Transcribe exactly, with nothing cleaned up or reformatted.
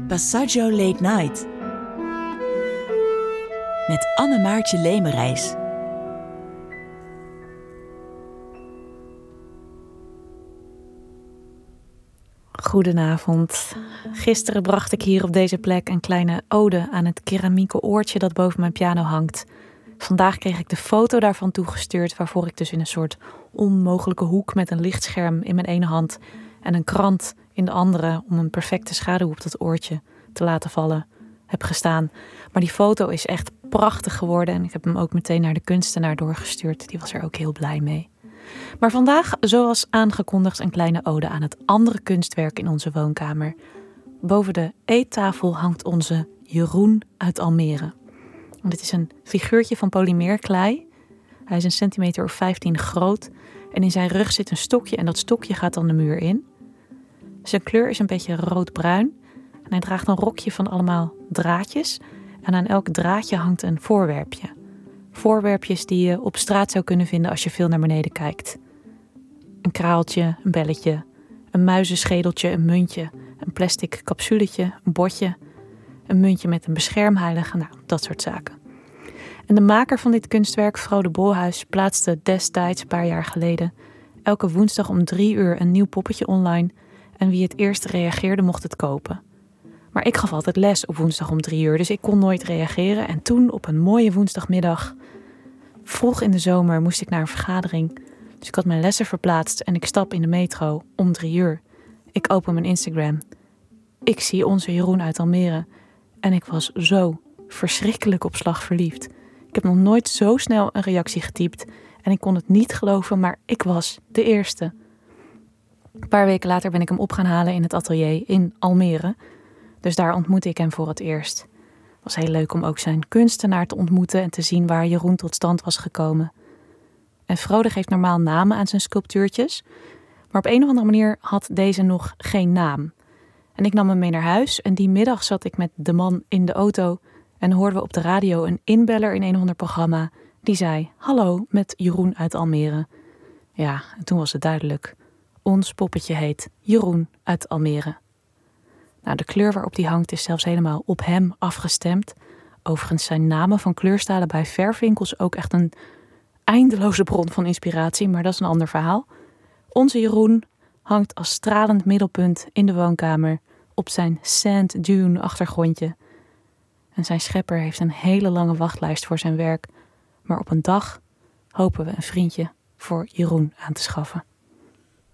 Passaggio Late Night met Anne-Maartje Lemerijs. Goedenavond. Gisteren bracht ik hier op deze plek een kleine ode aan het keramieke oortje dat boven mijn piano hangt. Vandaag kreeg ik de foto daarvan toegestuurd, waarvoor ik dus in een soort onmogelijke hoek met een lichtscherm in mijn ene hand en een krant in de andere om een perfecte schaduw op dat oortje te laten vallen heb gestaan. Maar die foto is echt prachtig geworden en ik heb hem ook meteen naar de kunstenaar doorgestuurd. Die was er ook heel blij mee. Maar vandaag, zoals aangekondigd, een kleine ode aan het andere kunstwerk in onze woonkamer. Boven de eettafel hangt onze Jeroen uit Almere. Dit is een figuurtje van polymeerklei. Hij is een centimeter of vijftien groot en in zijn rug zit een stokje en dat stokje gaat dan de muur in. Zijn kleur is een beetje roodbruin en hij draagt een rokje van allemaal draadjes en aan elk draadje hangt een voorwerpje. Voorwerpjes die je op straat zou kunnen vinden als je veel naar beneden kijkt. Een kraaltje, een belletje, een muizenschedeltje, een muntje, een plastic capsuletje, een botje, een muntje met een beschermheilige, nou, dat soort zaken. En de maker van dit kunstwerk, Frode Bolhuis, plaatste destijds, een paar jaar geleden, elke woensdag om drie uur een nieuw poppetje online en wie het eerst reageerde mocht het kopen. Maar ik gaf altijd les op woensdag om drie uur, dus ik kon nooit reageren. En toen op een mooie woensdagmiddag, vroeg in de zomer, moest ik naar een vergadering. Dus ik had mijn lessen verplaatst en ik stap in de metro om drie uur. Ik open mijn Instagram. Ik zie onze Jeroen uit Almere. En ik was zo verschrikkelijk op slag verliefd. Ik heb nog nooit zo snel een reactie getypt. En ik kon het niet geloven, maar ik was de eerste. Een paar weken later ben ik hem op gaan halen in het atelier in Almere. Dus daar ontmoette ik hem voor het eerst. Het was heel leuk om ook zijn kunstenaar te ontmoeten en te zien waar Jeroen tot stand was gekomen. En Frode geeft normaal namen aan zijn sculptuurtjes, maar op een of andere manier had deze nog geen naam. En ik nam hem mee naar huis en die middag zat ik met de man in de auto en hoorden we op de radio een inbeller in een of ander programma die zei: "Hallo, met Jeroen uit Almere." Ja, en toen was het duidelijk. Ons poppetje heet Jeroen uit Almere. Nou, de kleur waarop die hangt is zelfs helemaal op hem afgestemd. Overigens zijn namen van kleurstalen bij verfwinkels ook echt een eindeloze bron van inspiratie, maar dat is een ander verhaal. Onze Jeroen hangt als stralend middelpunt in de woonkamer op zijn sand dune achtergrondje. En zijn schepper heeft een hele lange wachtlijst voor zijn werk, maar op een dag hopen we een vriendje voor Jeroen aan te schaffen.